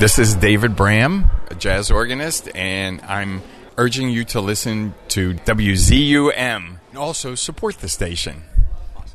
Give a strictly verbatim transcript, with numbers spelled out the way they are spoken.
This is David Bram, a jazz organist, and I'm urging you to listen to W Z U M and also support the station.